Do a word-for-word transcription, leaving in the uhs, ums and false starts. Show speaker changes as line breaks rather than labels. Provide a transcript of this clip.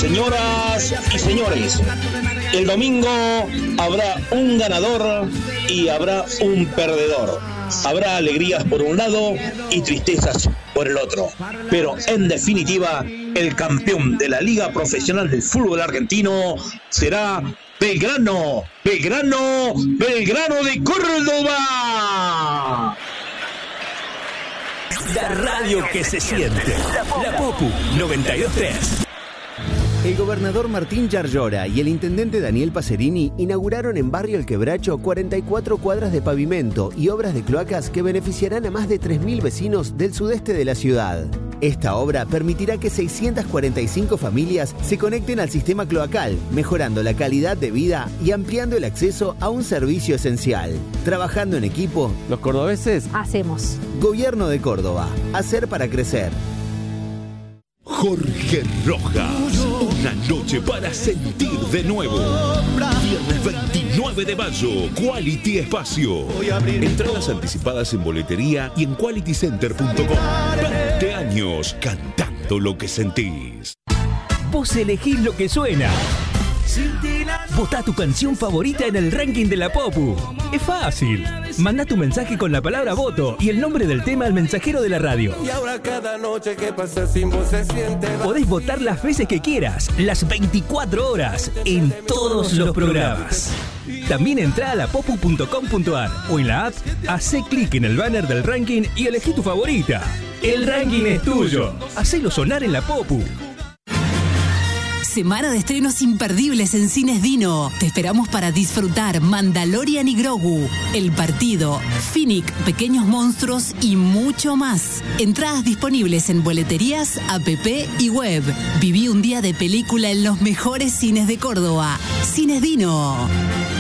Señoras y señores, el domingo habrá un ganador y habrá un perdedor. Habrá alegrías por un lado y tristezas por el otro. Pero en definitiva, el campeón de la Liga Profesional del Fútbol Argentino será Belgrano, Belgrano, Belgrano de Córdoba.
La radio que se siente. La Popu noventa y dos punto tres.
El gobernador Martín Yarlora y el intendente Daniel Pacerini inauguraron en Barrio El Quebracho cuarenta y cuatro cuadras de pavimento y obras de cloacas que beneficiarán a más de tres mil vecinos del sudeste de la ciudad. Esta obra permitirá que seiscientas cuarenta y cinco familias se conecten al sistema cloacal, mejorando la calidad de vida y ampliando el acceso a un servicio esencial. Trabajando en equipo,
los cordobeses
hacemos.
Gobierno de Córdoba. Hacer para crecer.
Jorge Rojas, una noche para sentir de nuevo. Viernes veintinueve de mayo, Quality Espacio. Entradas anticipadas en boletería y en quality center punto com. veinte años cantando lo que sentís.
Vos elegís lo que suena. Votá tu canción favorita en el ranking de la Popu. Es fácil. Mandá tu mensaje con la palabra voto y el nombre del tema al mensajero de la radio.
Y ahora cada noche que pasa sin vos se siente.
Podés votar las veces que quieras, las veinticuatro horas, en todos los programas. También entrá a la popu punto com punto ar o en la app, hacé clic en el banner del ranking y elegí tu favorita. El ranking es tuyo. Hacelo sonar en la Popu.
Semana de estrenos imperdibles en Cines Dino. Te esperamos para disfrutar Mandalorian y Grogu, El Partido, Finnick, Pequeños Monstruos y mucho más. Entradas disponibles en boleterías, app y web. Viví un día de película en los mejores cines de Córdoba. Cines Dino.